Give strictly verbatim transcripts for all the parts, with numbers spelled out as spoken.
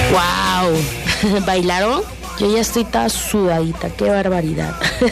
¡Wow! ¿Bailaron? Yo ya estoy toda sudadita, qué barbaridad.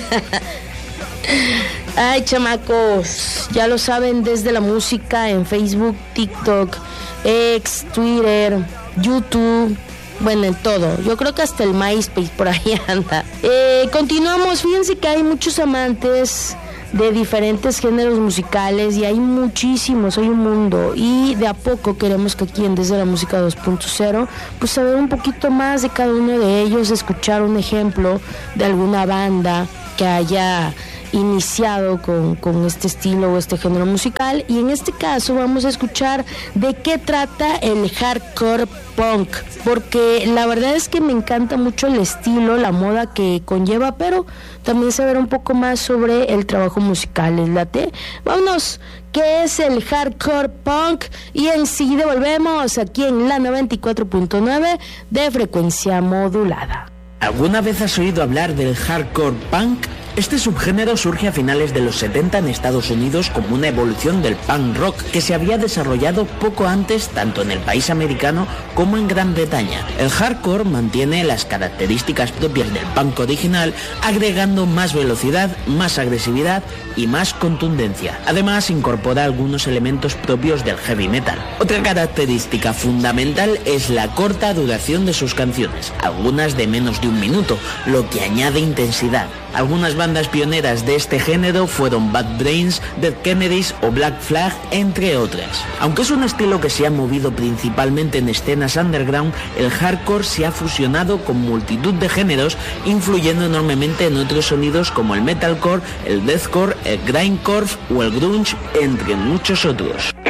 Ay, chamacos, ya lo saben, desde la música en Facebook, TikTok, X, Twitter, YouTube, bueno, en todo. Yo creo que hasta el MySpace por ahí anda. Eh, continuamos, fíjense que hay muchos amantes de diferentes géneros musicales y hay muchísimos, hay un mundo, y de a poco queremos que aquí en Desde la Música dos punto cero pues saber un poquito más de cada uno de ellos, escuchar un ejemplo de alguna banda que haya iniciado con, con este estilo o este género musical, y en este caso vamos a escuchar de qué trata el hardcore punk, porque la verdad es que me encanta mucho el estilo, la moda que conlleva, pero también saber un poco más sobre el trabajo musical. ¿Les late? Vámonos, ¿qué es el hardcore punk? Y enseguida volvemos aquí en la noventa y cuatro punto nueve de frecuencia modulada. ¿Alguna vez has oído hablar del hardcore punk? Este subgénero surge a finales de los setenta en Estados Unidos como una evolución del punk rock que se había desarrollado poco antes tanto en el país americano como en Gran Bretaña. El hardcore mantiene las características propias del punk original, agregando más velocidad, más agresividad y más contundencia. Además, incorpora algunos elementos propios del heavy metal. Otra característica fundamental es la corta duración de sus canciones, algunas de menos de un minuto, lo que añade intensidad. Algunas bandas pioneras de este género fueron Bad Brains, Dead Kennedys o Black Flag, entre otras. Aunque es un estilo que se ha movido principalmente en escenas underground, el hardcore se ha fusionado con multitud de géneros, influyendo enormemente en otros sonidos como el metalcore, el deathcore, el grindcore o el grunge, entre muchos otros.